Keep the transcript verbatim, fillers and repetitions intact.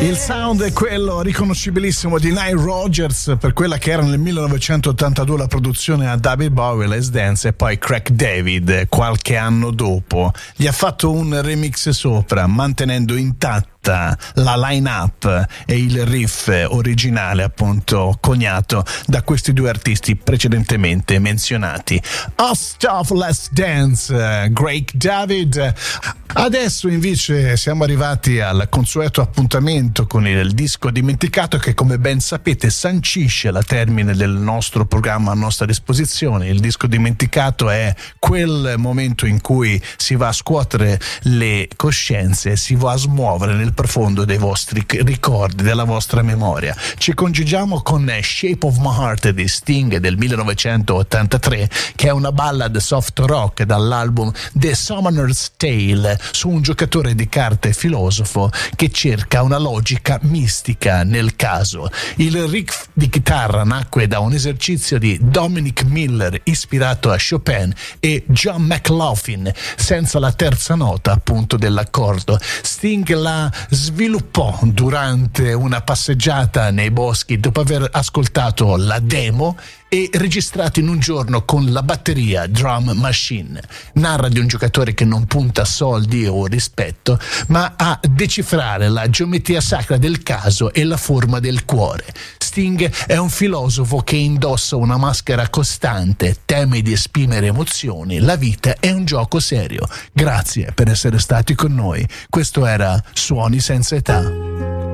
Il sound è quello riconoscibilissimo di Nile Rodgers per quella che era nel millenovecentottantadue la produzione a David Bowie, Let's Dance, e poi Craig David qualche anno dopo gli ha fatto un remix sopra, mantenendo intatta la line-up e il riff originale, appunto coniato da questi due artisti precedentemente menzionati. Host of Let's Dance, Craig David. Adesso invece siamo arrivati al consueto appuntamento con il disco dimenticato, che come ben sapete sancisce la termine del nostro programma a nostra disposizione. Il disco dimenticato è quel momento in cui si va a scuotere le coscienze, si va a smuovere nel profondo dei vostri ricordi, della vostra memoria. Ci congiungiamo con Shape of My Heart di Sting del millenovecentottantatré, che è una ballad soft rock dall'album The Summoner's Tale, su un giocatore di carte filosofo che cerca una logica mistica nel caso. Il riff di chitarra nacque da un esercizio di Dominic Miller ispirato a Chopin e John McLaughlin, senza la terza nota appunto dell'accordo. Sting la sviluppò durante una passeggiata nei boschi dopo aver ascoltato la demo e registrato in un giorno con la batteria drum machine. Narra di un giocatore che non punta a soldi o rispetto, ma a decifrare la geometria sacra del caso e la forma del cuore. Sting è un filosofo che indossa una maschera costante, teme di esprimere emozioni. La vita è un gioco serio. Grazie per essere stati con noi. Questo era Suoni senza età.